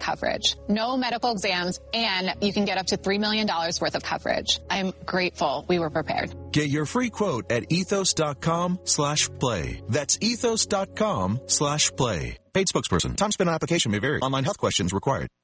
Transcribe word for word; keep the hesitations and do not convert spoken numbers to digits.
coverage. No medical exams, and you can get up to three million dollars worth of coverage. I'm grateful we were prepared. Get your free quote at ethos.com slash play. That's ethos.com slash play. Paid spokesperson. Time spent on application may vary. Online health questions required.